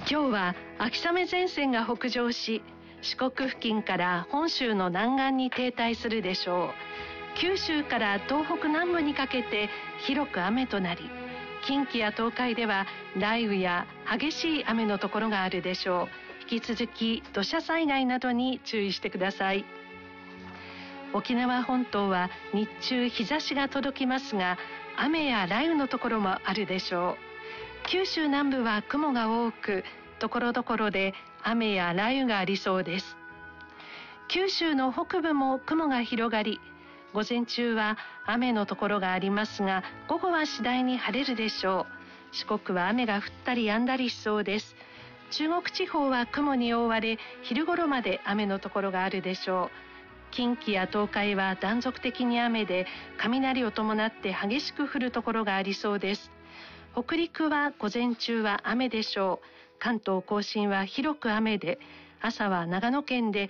今日は秋雨前線が北上し、四国付近から本州の南岸に停滞するでしょう。九州から東北南部にかけて広く雨となり、近畿や東海では雷雨や激しい雨のところがあるでしょう。引き続き土砂災害などに注意してください。沖縄本島は日中日差しが届きますが、雨や雷雨のところもあるでしょう。九州南部は雲が多く、ところどころで雨や雷雨がありそうです。九州の北部も雲が広がり、午前中は雨のところがありますが、午後は次第に晴れるでしょう。四国は雨が降ったり止んだりしそうです。中国地方は雲に覆われ、昼頃まで雨のところがあるでしょう。近畿や東海は断続的に雨で、雷を伴って激しく降るところがありそうです。北陸は午前中は雨でしょう。関東甲信は広く雨で、朝は長野県で